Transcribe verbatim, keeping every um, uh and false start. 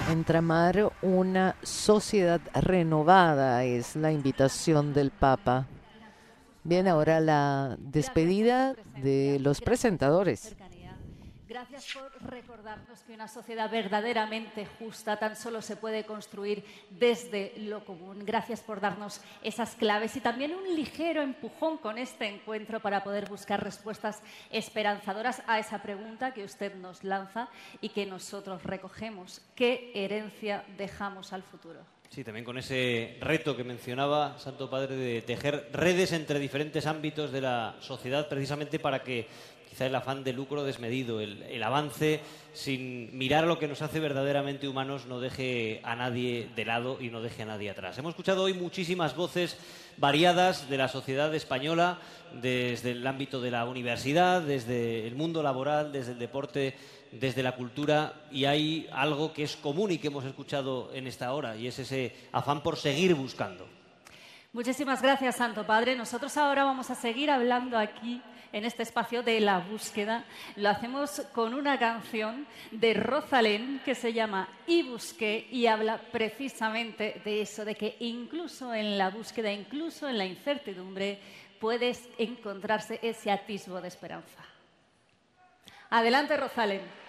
Entramar una sociedad renovada es la invitación del Papa. Bien, ahora la despedida de los presentadores. Gracias por recordarnos que una sociedad verdaderamente justa tan solo se puede construir desde lo común. Gracias por darnos esas claves y también un ligero empujón con este encuentro para poder buscar respuestas esperanzadoras a esa pregunta que usted nos lanza y que nosotros recogemos. ¿Qué herencia dejamos al futuro? Sí, también con ese reto que mencionaba Santo Padre de tejer redes entre diferentes ámbitos de la sociedad precisamente para que quizá el afán de lucro desmedido, el, el avance sin mirar lo que nos hace verdaderamente humanos no deje a nadie de lado y no deje a nadie atrás. Hemos escuchado hoy muchísimas voces variadas de la sociedad española, desde el ámbito de la universidad, desde el mundo laboral, desde el deporte, desde la cultura, y hay algo que es común y que hemos escuchado en esta hora, y es ese afán por seguir buscando. Muchísimas gracias, Santo Padre. Nosotros ahora vamos a seguir hablando aquí en este espacio de la búsqueda. Lo hacemos con una canción de Rosalén que se llama Y busqué y habla precisamente de eso, de que incluso en la búsqueda, incluso en la incertidumbre, puedes encontrarse ese atisbo de esperanza. Adelante, Rosalén.